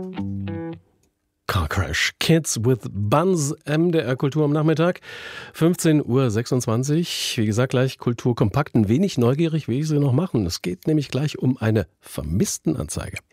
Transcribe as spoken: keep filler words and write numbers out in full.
Car Crash, Kids with Buns, M D R Kultur am Nachmittag, fünfzehn Uhr sechsundzwanzig. Wie gesagt, gleich Kultur kompakt, ein wenig neugierig, wie ich sie noch machen. Es geht nämlich gleich um eine Vermisstenanzeige.